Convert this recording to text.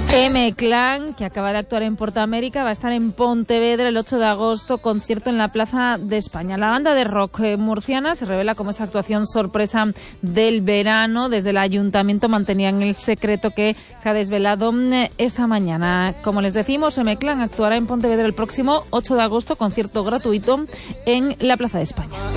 M-Clan, que acaba de actuar en Portamérica, va a estar en Pontevedra el 8 de agosto, concierto en la Plaza de España. La banda de rock murciana se revela como esa actuación sorpresa del verano. Desde el ayuntamiento mantenían el secreto que se ha desvelado esta mañana. Como les decimos, M-Clan actuará en Pontevedra el próximo 8 de agosto, concierto gratuito en la Plaza de España.